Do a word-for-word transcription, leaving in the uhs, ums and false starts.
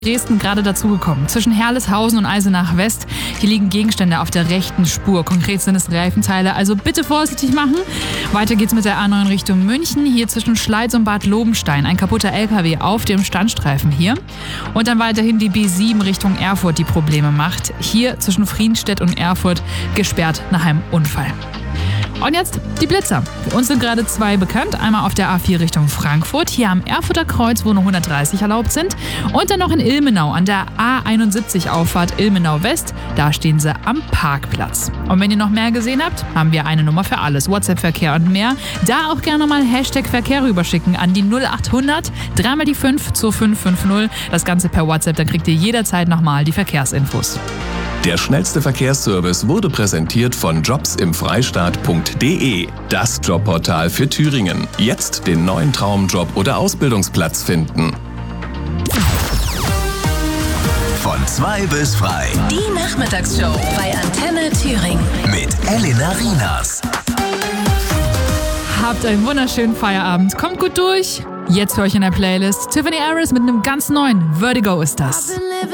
Dresden gerade dazugekommen. Zwischen Herleshausen und Eisenach West. Hier liegen Gegenstände auf der rechten Spur. Konkret sind es Reifenteile, also bitte vorsichtig machen. Weiter geht's mit der A neun Richtung München. Hier zwischen Schleiz und Bad Lobenstein. Ein kaputter L K W auf dem Standstreifen hier. Und dann weiterhin die B sieben Richtung Erfurt, die Probleme macht. Hier zwischen Friedstedt und Erfurt gesperrt nach einem Unfall. Und jetzt die Blitzer. Für uns sind gerade zwei bekannt. Einmal auf der A vier Richtung Frankfurt, hier am Erfurter Kreuz, wo nur hundertdreißig erlaubt sind. Und dann noch in Ilmenau an der A einundsiebzig Auffahrt Ilmenau West. Da stehen sie am Parkplatz. Und wenn ihr noch mehr gesehen habt, haben wir eine Nummer für alles. WhatsApp-Verkehr und mehr. Da auch gerne mal Hashtag Verkehr rüberschicken an die null achthundert, dreimal die fünf zu fünf fünf null. Das Ganze per WhatsApp, dann kriegt ihr jederzeit nochmal die Verkehrsinfos. Der schnellste Verkehrsservice wurde präsentiert von jobsimfreistaat punkt de, das Jobportal für Thüringen. Jetzt den neuen Traumjob oder Ausbildungsplatz finden. Von zwei bis frei. Die Nachmittagsshow bei Antenne Thüringen. Mit Elena Rinas. Habt einen wunderschönen Feierabend. Kommt gut durch. Jetzt höre ich in der Playlist Tiffany Harris mit einem ganz neuen Vertigo ist das.